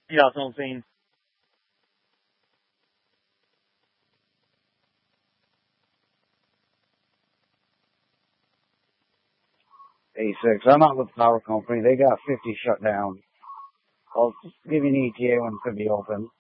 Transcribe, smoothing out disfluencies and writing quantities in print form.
Ja, zo'n zin. 86. I'm not with the power company. They got 50 shut down. I'll give you an ETA when it could be open.